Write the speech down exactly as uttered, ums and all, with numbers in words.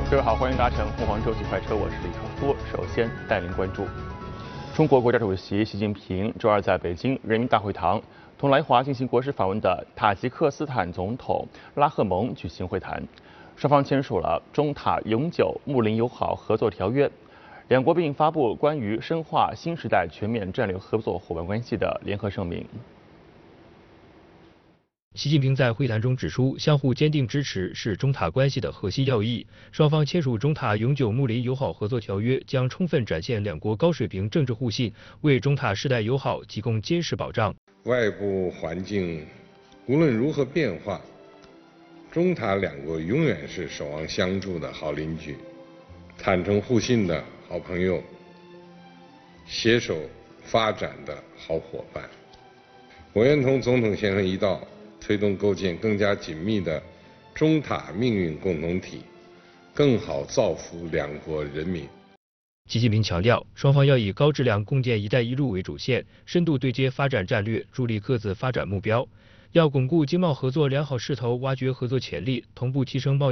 各位好，欢迎搭乘凤凰周际快车，我是李超夫。首先带您关注，中国国家主席习近平周二在北京人民大会堂同来华进行国事访问的塔吉克斯坦总统拉赫蒙举行会谈，双方签署了中塔永久睦邻友好合作条约，两国并发布关于深化新时代全面战略合作伙伴关系的联合声明。 习近平在会谈中指出，相互坚定支持是中塔关系的核心要义。双方签署中塔永久睦邻友好合作条约，将充分展现两国高水平政治互信，为中塔世代友好提供坚实保障。 外部环境无论如何变化，中塔两国永远是守望相助的好邻居，坦诚互信的好朋友，携手发展的好伙伴。我愿同总统先生一道，推动构建更加紧密的中塔命运共同体，更好造福两国人民。 习近平强调，双方要以高质量共建“一带一路”为主线，深度对接发展战略，助力各自发展目标。要巩固经贸合作良好势头，挖掘合作潜力，同步提升贸易